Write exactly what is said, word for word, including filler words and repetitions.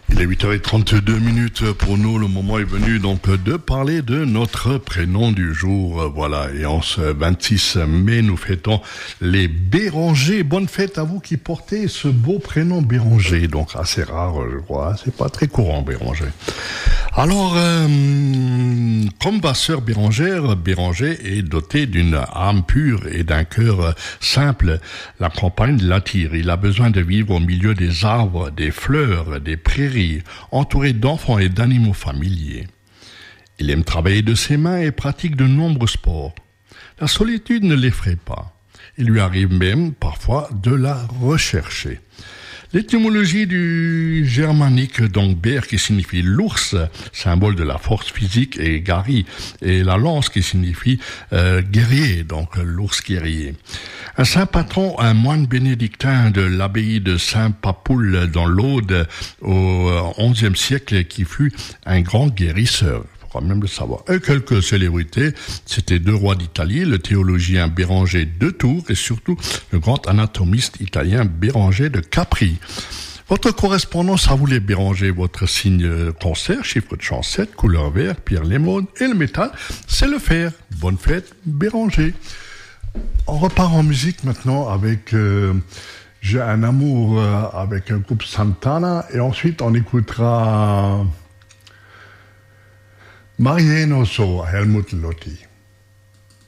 Il est huit heures trente-deux minutes pour nous. Le moment est venu donc de parler de notre prénom du jour. Voilà. Et en ce vingt-six mai, nous fêtons les Béranger. Bonne fête à vous qui portez ce beau prénom Béranger. Donc assez rare, je crois. C'est pas très courant, Béranger. Alors, euh, comme ma sœur Bérangère, Béranger est doté d'une âme pure et d'un cœur simple. La campagne l'attire. Il a besoin de vivre au milieu des arbres, des fleurs, des prairies, entouré d'enfants et d'animaux familiers. Il aime travailler de ses mains et pratique de nombreux sports. La solitude ne l'effraie pas. Il lui arrive même parfois de la rechercher. L'étymologie du germanique, donc ber qui signifie l'ours, symbole de la force physique, et gari, et la lance qui signifie euh, guerrier, donc l'ours guerrier. Un saint patron, un moine bénédictin de l'abbaye de Saint-Papoul dans l'Aude au onzième siècle qui fut un grand guérisseur. Quand même le savoir. Et quelques célébrités, c'était deux rois d'Italie, le théologien Béranger de Tours et surtout le grand anatomiste italien Béranger de Capri. Votre correspondance à vous les Béranger, votre signe cancer, chiffre de chance sept, couleur vert, pierre l'émeraude et le métal, c'est le fer. Bonne fête Béranger. On repart en musique maintenant avec euh, J'ai un amour euh, avec un groupe Santana et ensuite on écoutera Mariano So, Helmut Lotti.